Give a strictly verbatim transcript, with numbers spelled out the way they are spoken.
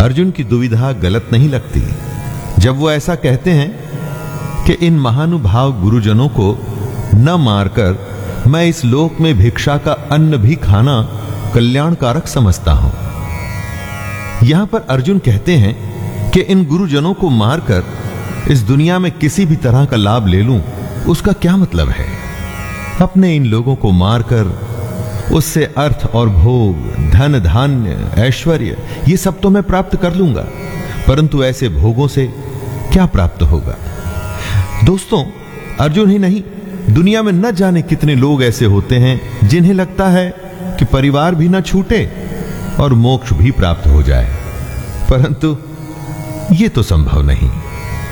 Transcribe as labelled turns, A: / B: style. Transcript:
A: अर्जुन की दुविधा गलत नहीं लगती जब वो ऐसा कहते हैं कि इन महानुभाव गुरुजनों को न मारकर मैं इस लोक में भिक्षा का अन्न भी खाना कल्याणकारक समझता हूं। यहां पर अर्जुन कहते हैं कि इन गुरुजनों को मारकर इस दुनिया में किसी भी तरह का लाभ ले लूं, उसका क्या मतलब है? अपने इन लोगों को मारकर उससे अर्थ और भोग, धन धान्य, ऐश्वर्य ये सब तो मैं प्राप्त कर लूंगा, परंतु ऐसे भोगों से क्या प्राप्त होगा? दोस्तों, अर्जुन ही नहीं, दुनिया में न जाने कितने लोग ऐसे होते हैं जिन्हें लगता है कि परिवार भी न छूटे और मोक्ष भी प्राप्त हो जाए, परंतु ये तो संभव नहीं।